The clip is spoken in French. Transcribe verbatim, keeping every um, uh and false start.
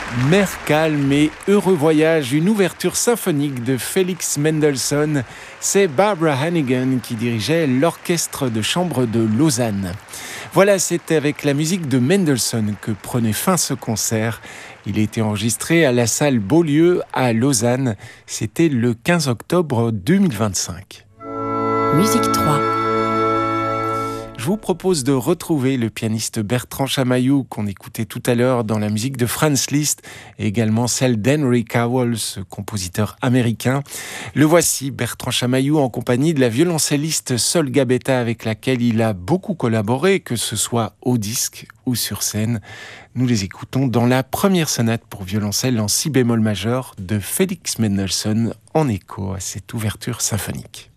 Mer calme et heureux voyage, une ouverture symphonique de Felix Mendelssohn. C'est Barbara Hannigan qui dirigeait l'orchestre de chambre de Lausanne. Voilà, c'est avec la musique de Mendelssohn que prenait fin ce concert. Il a été enregistré à la salle Beaulieu à Lausanne. C'était le quinze octobre deux mille vingt-cinq. Musique trois. Je vous propose de retrouver le pianiste Bertrand Chamayou qu'on écoutait tout à l'heure dans la musique de Franz Liszt et également celle d'Henry Cowell, ce compositeur américain. Le voici, Bertrand Chamayou, en compagnie de la violoncelliste Sol Gabetta avec laquelle il a beaucoup collaboré, que ce soit au disque ou sur scène. Nous les écoutons dans la première sonate pour violoncelle en si bémol majeur de Felix Mendelssohn en écho à cette ouverture symphonique.